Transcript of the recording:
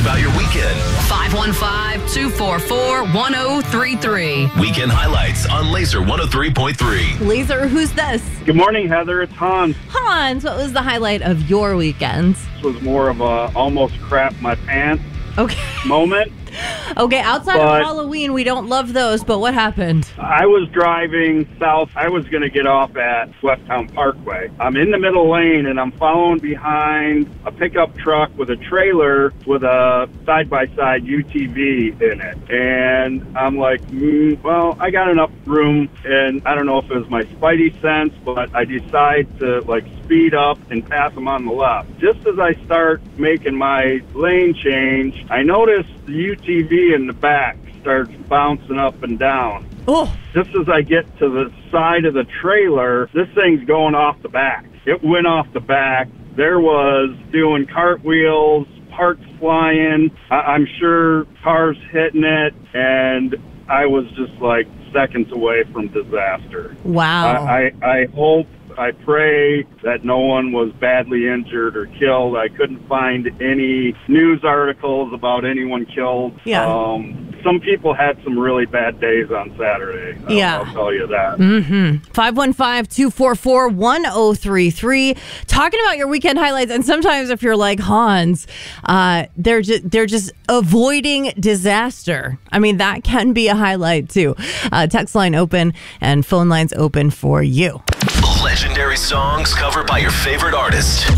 about your weekend. 515-244-1033. Weekend highlights on Laser 103.3. Laser, who's this? Good morning, Heather. It's Hans. Hans, what was the highlight of your weekend? This was more of a almost crap my pants Okay. moment. Okay, outside But- of Halloween, we don't love those, but what happened? I was driving south. I was going to get off at Westtown Parkway. I'm in the middle lane, and I'm following behind a pickup truck with a trailer with a side-by-side UTV in it. And I'm like, well, I got enough room, and I don't know if it was my spidey sense, but I decide to, speed up and pass them on the left. Just as I start making my lane change, I notice the UTV in the back starts bouncing up and down. Oh, Just as I get to the side of the trailer, this thing's going off the back. It went off the back. There was doing cartwheels, parts flying. I'm sure cars hitting it, and I was just seconds away from disaster. wow. I hope, I pray that no one was badly injured or killed. I couldn't find any news articles about anyone killed. Yeah. Some people had some really bad days on Saturday. Yeah. I'll tell you that. 515-244-1033. Talking about your weekend highlights, and sometimes if you're like Hans, they're just avoiding disaster. I mean, that can be a highlight too. Text line open and phone lines open for you. Legendary songs covered by your favorite artist.